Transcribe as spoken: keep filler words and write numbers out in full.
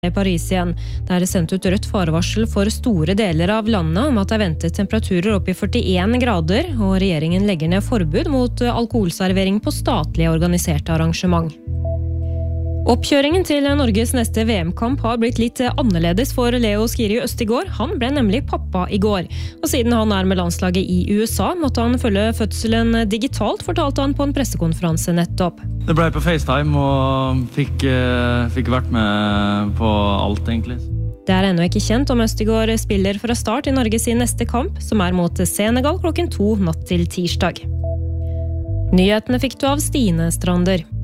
I Paris igjen. Der er det sendt ut rødt farevarsel for store deler av landet om at det er ventet temperaturer opp i førtien grader, og regjeringen legger ned forbud mot alkoholservering på statlige organiserte arrangement. Oppkjøringen til Norges neste V M-kamp har blitt litt annerledes for Leo Skiri Østigård. Han ble nemlig pappa i går. Og siden han er med landslaget i U S A, måtte han følge fødselen digitalt, fortalte han på en pressekonferanse nettopp. Det ble på FaceTime og fikk, fikk vært med på alt egentlig. Det er ennå ikke kjent om Østigård spiller fra start i Norges neste kamp, som er mot Senegal klokken to natt til tirsdag. Nyhetene fikk du av Stine Strander.